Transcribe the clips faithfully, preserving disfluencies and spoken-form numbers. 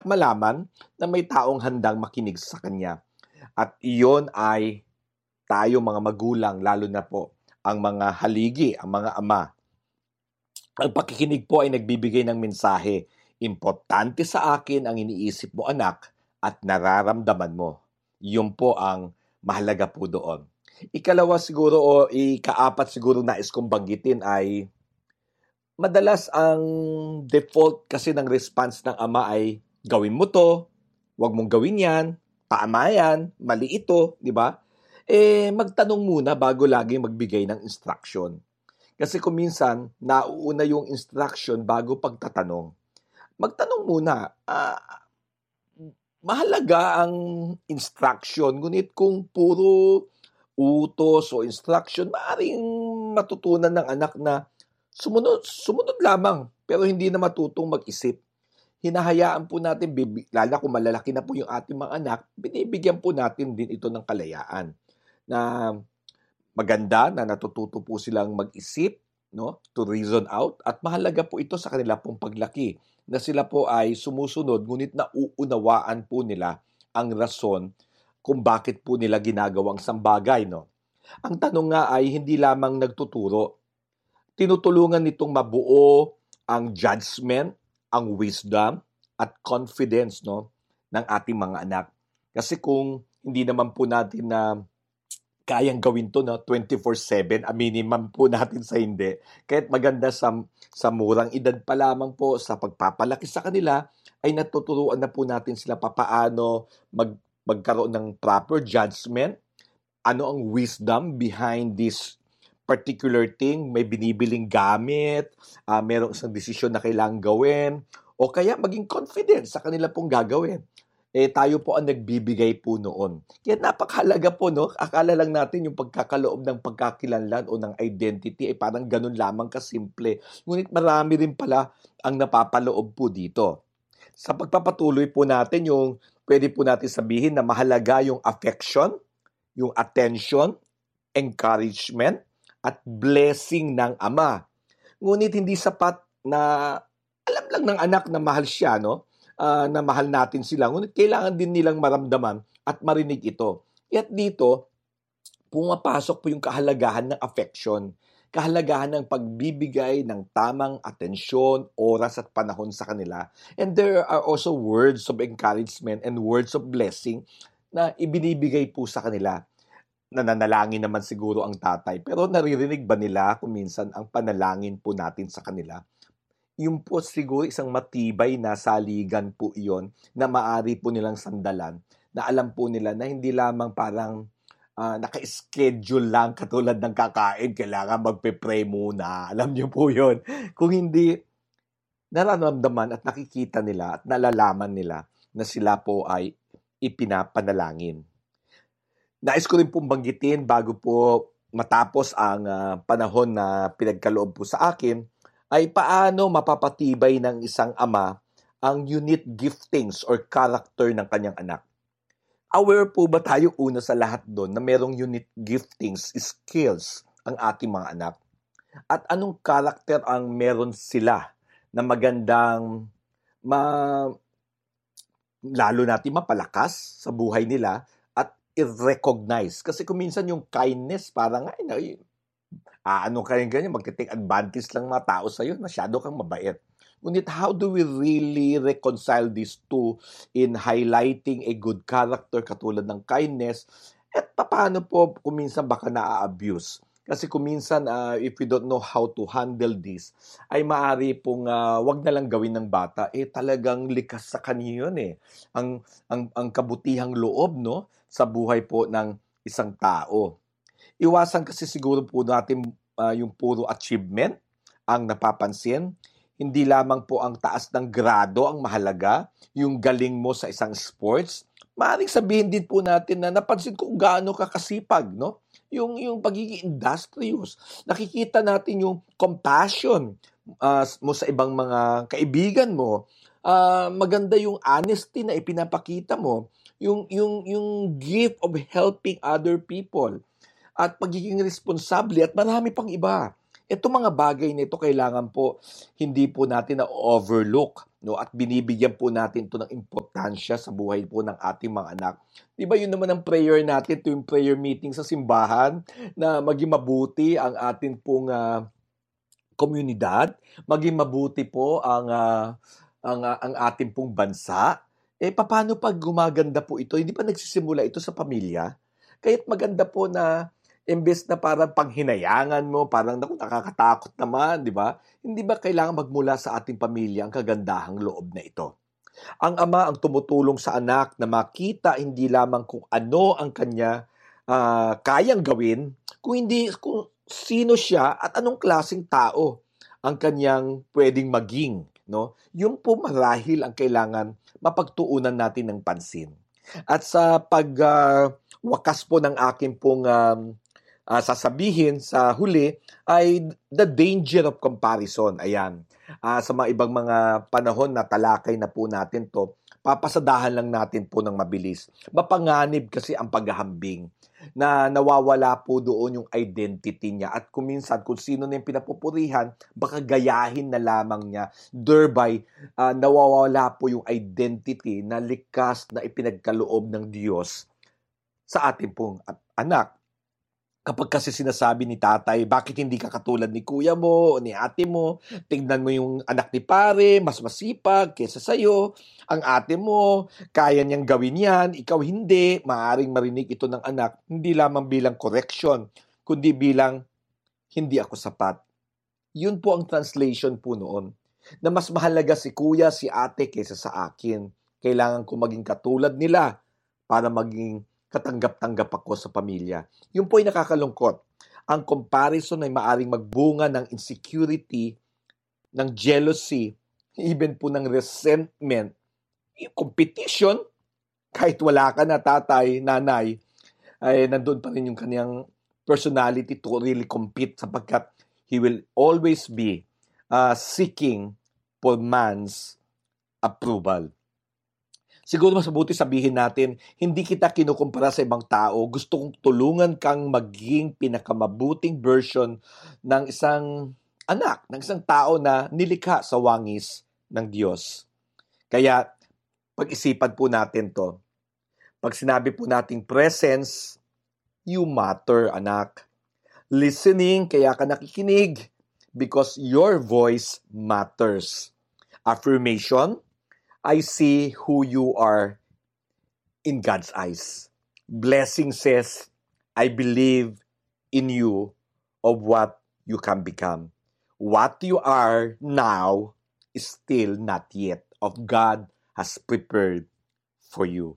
malaman na may taong handang makinig sa kanya. At iyon ay tayo mga magulang, lalo na po ang mga haligi, ang mga ama. Ang pakikinig po ay nagbibigay ng mensahe. Importante sa akin ang iniisip mo, anak, at nararamdaman mo. Yun po ang mahalaga po doon. Ikalawa siguro o ikaapat siguro nais kong banggitin ay madalas ang default kasi ng response ng ama ay gawin mo to, wag mong gawin yan, tama yan, mali ito, di ba? Eh, magtanong muna bago lagi magbigay ng instruction. Kasi kung minsan, nauuna yung instruction bago pagtatanong. Magtanong muna, ah, mahalaga ang instruction, ngunit kung puro utos o instruction, maaaring matutunan ng anak na sumunod, sumunod lamang, pero hindi na matutong mag-isip. Hinahayaan po natin, lalo kung malalaki na po yung ating mga anak, binibigyan po natin din ito ng kalayaan. Na maganda na natututo po silang mag-isip, no, to reason out, at mahalaga po ito sa kanila pong paglaki, na sila po ay sumusunod, ngunit nauunawaan po nila ang rason kung bakit po nila ginagawang sambagay, no. Ang tanong nga ay hindi lamang nagtuturo, tinutulungan nitong mabuo ang judgment, ang wisdom, at confidence, no, ng ating mga anak. Kasi kung hindi naman po natin na kayang gawin to, no, twenty-four seven, a minimum po natin sa hindi. Kahit maganda sa, sa murang edad pa lamang po, sa pagpapalaki sa kanila, ay natuturuan na po natin sila papaano mag, magkaroon ng proper judgment, ano ang wisdom behind this particular thing, may binibiling gamit, uh, merong isang desisyon na kailangang gawin, o kaya maging confident sa kanila pong gagawin. Eh, tayo po ang nagbibigay po noon. Kaya napakahalaga po, no? Akala lang natin yung pagkakaloob ng pagkakilanlan o ng identity ay parang ganun lamang kasimple. Ngunit marami rin pala ang napapaloob po dito. Sa pagpapatuloy po natin, yung pwede po natin sabihin na mahalaga yung affection, yung attention, encouragement, at blessing ng ama. Ngunit hindi sapat na alam lang ng anak na mahal siya, no? Uh, na mahal natin sila. Ngunit kailangan din nilang maramdaman at marinig ito. At dito, pumapasok po yung kahalagahan ng affection, kahalagahan ng pagbibigay ng tamang atensyon, oras at panahon sa kanila. And there are also words of encouragement and words of blessing na ibinibigay po sa kanila. Nananalangin naman siguro ang tatay, pero naririnig ba nila kung minsan ang panalangin po natin sa kanila? Yung po siguro isang matibay na saligan po iyon na maari po nilang sandalan, na alam po nila na hindi lamang parang uh, naka-schedule lang katulad ng kakain, kailangan magpe-pray muna. Alam niyo po yun. Kung hindi, nararamdaman at nakikita nila at nalalaman nila na sila po ay ipinapanalangin. Nais ko rin pong banggitin bago po matapos ang uh, panahon na pinagkaloob po sa akin, ay paano mapapatibay ng isang ama ang unique giftings or character ng kanyang anak. Aware po ba tayo una sa lahat doon na merong unique giftings, skills ang ating mga anak? At anong character ang meron sila na magandang ma, lalo natin mapalakas sa buhay nila at i-recognize? Kasi kung minsan yung kindness parang ay, Ah, ano kayang ganyan, magte-take advantage lang mga tao sa'yo, masyado kang mabait. Ngunit how do we really reconcile these two in highlighting a good character katulad ng kindness, at paano po kung minsan baka na-abuse? Kasi kung minsan, uh, if we don't know how to handle this, ay maaari pong uh, wag na lang gawin ng bata, eh talagang likas sa kanya yun eh. Ang, ang, ang kabutihang loob, no, sa buhay po ng isang tao. Iwasan kasi siguro po natin uh, yung puro achievement ang napapansin. Hindi lamang po ang taas ng grado ang mahalaga, yung galing mo sa isang sports. Maaaring sabihin din po natin na napansin ko gaano ka kasipag, no? Yung, yung pagiging industrious. Nakikita natin yung compassion uh, mo sa ibang mga kaibigan mo. Uh, maganda yung honesty na ipinapakita mo. Yung, yung, yung gift of helping other people. At pagiging responsable at marami pang iba. Ito mga bagay nito kailangan po hindi po natin na overlook, no, at binibigyan po natin to ng importansya sa buhay po ng ating mga anak. 'Di ba yun naman ang prayer natin tuwing prayer meeting sa simbahan, na maging mabuti ang atin pong uh, komunidad, maging mabuti po ang uh, ang uh, ang ating pong bansa. Eh paano pag gumaganda po ito? Hindi pa nagsisimula ito sa pamilya? Kaya't maganda po na imbes na parang panghinayangan mo, parang naku, nakakatakot naman, di ba? Hindi ba kailangan magmula sa ating pamilya ang kagandahang loob na ito? Ang ama ang tumutulong sa anak na makita hindi lamang kung ano ang kanya uh, kayang gawin, kung hindi kung sino siya at anong klaseng tao ang kanyang pwedeng maging, no? Yung po marahil ang kailangan mapagtuunan natin ng pansin. At sa pag uh, wakas po ng aking pong um, uh, sasabihin sa huli ay the danger of comparison. Ayan. Uh, sa mga ibang mga panahon na talakay na po natin to, papasadahan lang natin po ng mabilis. Mapanganib kasi ang paghahambing na nawawala po doon yung identity niya. At kung minsan, kung sino na yung pinapupurihan, baka gayahin na lamang niya. Thereby, uh, nawawala po yung identity na likas na ipinagkaloob ng Diyos sa ating pong anak. Kapag kasi sinasabi ni tatay, bakit hindi ka katulad ni kuya mo o ni ate mo? Tingnan mo yung anak ni pare, mas masipag kesa sa'yo. Ang ate mo, kaya niyang gawin yan, ikaw hindi. Maaring marinig ito ng anak, hindi lamang bilang correction, kundi bilang hindi ako sapat. Yun po ang translation po noon. Na mas mahalaga si kuya, si ate kesa sa akin. Kailangan ko maging katulad nila para maging katanggap-tanggap ako sa pamilya. Yun po ay nakakalungkot. Ang comparison ay maaring magbunga ng insecurity, ng jealousy, even po ng resentment. Yung competition, kahit wala ka na tatay, nanay, ay nandun pa rin yung kanyang personality to really compete sapagkat he will always be uh, seeking for man's approval. Siguro mas mabuti sabihin natin, hindi kita kinukumpara sa ibang tao. Gusto kong tulungan kang maging pinakamabuting version ng isang anak, ng isang tao na nilikha sa wangis ng Diyos. Kaya, pag-isipan po natin to. Pag sinabi po nating presence, you matter, anak. Listening, kaya ka nakikinig because your voice matters. Affirmation, I see who you are in God's eyes. Blessing says, I believe in you of what you can become. What you are now is still not yet of God has prepared for you.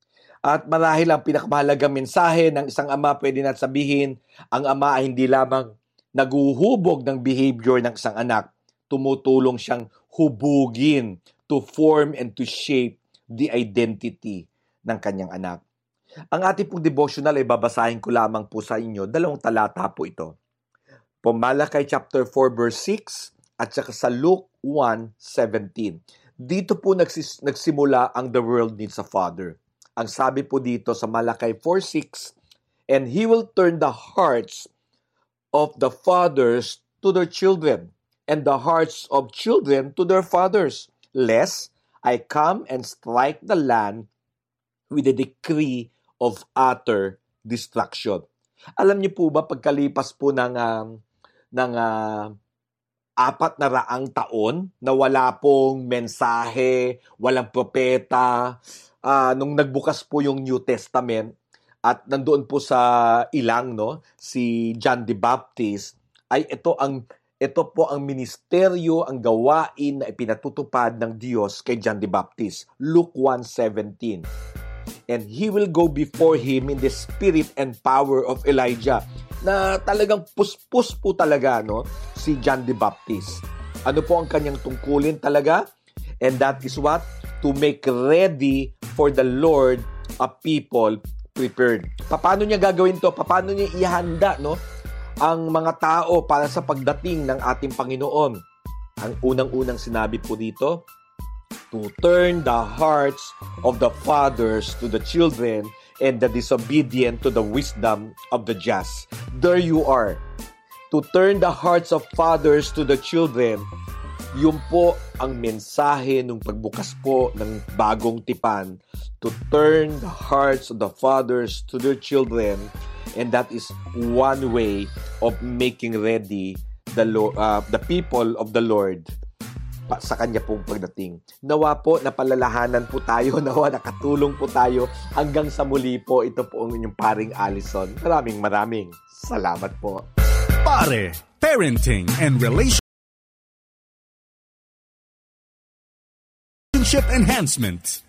At marahil ang pinakamahalagang mensahe ng isang ama, pwede natin sabihin, ang ama ay hindi lamang naguhubog ng behavior ng isang anak, tumutulong siyang hubugin to form and to shape the identity ng kanyang anak. Ang ating pong devotional ay babasahin ko lamang po sa inyo. Dalawang talata po ito. Po Malakay chapter four verse six at saka sa Luke one seventeen. Dito po nagsis- nagsimula ang the world needs a father. Ang sabi po dito sa Malakay four six, and he will turn the hearts of the fathers to their children, and the hearts of children to their fathers, lest I come and strike the land with a decree of utter destruction. Alam niyo po ba, pagkalipas po ng, uh, ng uh, apat na raang taon na wala pong mensahe, walang propeta, uh, nung nagbukas po yung New Testament, at nandoon po sa ilang, no, si John the Baptist, ay ito ang Ito po ang ministeryo, ang gawain na ipinatutupad ng Diyos kay John the Baptist. Luke one seventeen. And he will go before him in the spirit and power of Elijah. Na talagang puspus po talaga, no, si John the Baptist. Ano po ang kanyang tungkulin talaga? And that is what? To make ready for the Lord a people prepared. Paano niya gagawin to? Paano niya ihanda, no, ang mga tao para sa pagdating ng ating Panginoon? Ang unang-unang sinabi po dito, to turn the hearts of the fathers to the children and the disobedient to the wisdom of the just. There you are. To To turn the hearts of fathers to the children. Yun po ang mensahe nung pagbukas po ng bagong tipan. To turn the hearts of the fathers to their children. And that is one way of making ready the, Lord, uh, the people of the Lord sa kanya pong pagdating. Nawa po, napalalahanan po tayo, nawa nakatulong po tayo. Hanggang sa muli po, ito po ang inyong paring Allison. Maraming maraming salamat po. Pare, Parenting and Relationship Enhancement.